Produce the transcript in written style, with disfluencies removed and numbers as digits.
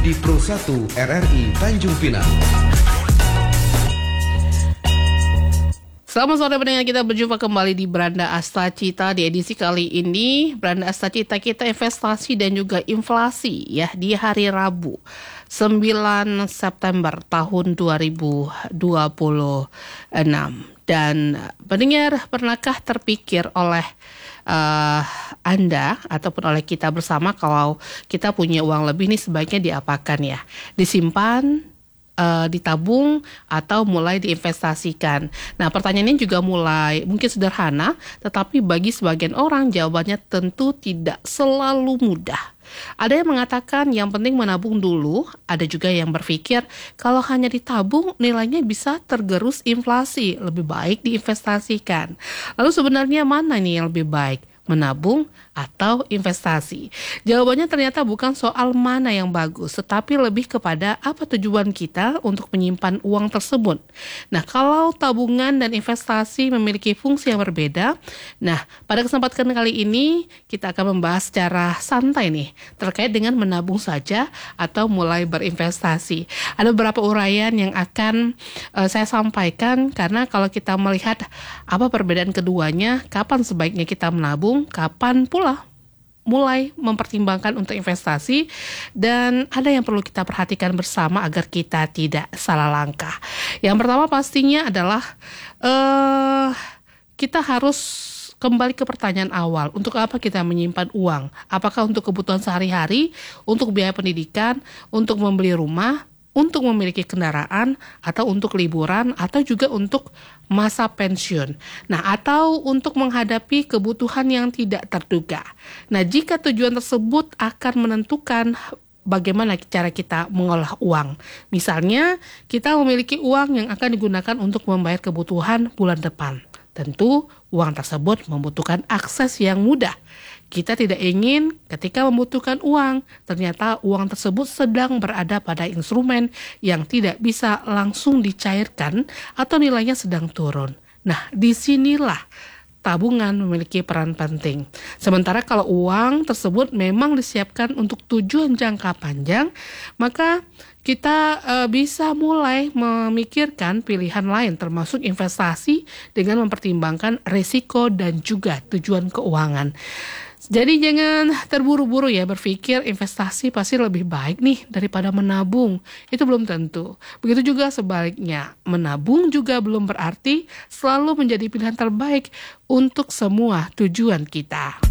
di Pro 1 RRI Tanjung Pinang. Selamat sore pendengar, kita berjumpa kembali di Beranda Astacita. Di edisi kali ini Beranda Astacita kita investasi dan juga inflasi ya di hari Rabu 9 September tahun 2026. Dan pendengar, pernahkah terpikir oleh Anda ataupun oleh kita bersama kalau kita punya uang lebih nih sebaiknya diapakan ya? Disimpan, ditabung, atau mulai diinvestasikan. Nah, pertanyaan ini juga mulai mungkin sederhana, tetapi bagi sebagian orang jawabannya tentu tidak selalu mudah. Ada yang mengatakan yang penting menabung dulu, ada juga yang berpikir kalau hanya ditabung nilainya bisa tergerus inflasi, lebih baik diinvestasikan. Lalu sebenarnya mana nih yang lebih baik? Menabung atau investasi? Jawabannya ternyata bukan soal mana yang bagus, tetapi lebih kepada apa tujuan kita untuk menyimpan uang tersebut. Nah, kalau tabungan dan investasi memiliki fungsi yang berbeda, nah pada kesempatan kali ini kita akan membahas secara santai nih terkait dengan menabung saja atau mulai berinvestasi. Ada beberapa uraian yang akan saya sampaikan, karena kalau kita melihat apa perbedaan keduanya, kapan sebaiknya kita menabung, kapan pula mulai mempertimbangkan untuk investasi, dan ada yang perlu kita perhatikan bersama agar kita tidak salah langkah. Yang pertama pastinya adalah kita harus kembali ke pertanyaan awal. Untuk apa kita menyimpan uang? Apakah untuk kebutuhan sehari-hari, untuk biaya pendidikan, untuk membeli rumah, untuk memiliki kendaraan, atau untuk liburan, atau juga untuk masa pensiun. Nah, atau untuk menghadapi kebutuhan yang tidak terduga. Nah, jika tujuan tersebut akan menentukan bagaimana cara kita mengolah uang. Misalnya, kita memiliki uang yang akan digunakan untuk membayar kebutuhan bulan depan. Tentu, uang tersebut membutuhkan akses yang mudah. Kita tidak ingin ketika membutuhkan uang, ternyata uang tersebut sedang berada pada instrumen yang tidak bisa langsung dicairkan atau nilainya sedang turun. Nah, disinilah tabungan memiliki peran penting. Sementara kalau uang tersebut memang disiapkan untuk tujuan jangka panjang, maka kita bisa mulai memikirkan pilihan lain termasuk investasi dengan mempertimbangkan risiko dan juga tujuan keuangan. Jadi jangan terburu-buru ya berpikir investasi pasti lebih baik nih daripada menabung. Itu belum tentu. Begitu juga sebaliknya, menabung juga belum berarti selalu menjadi pilihan terbaik untuk semua tujuan kita.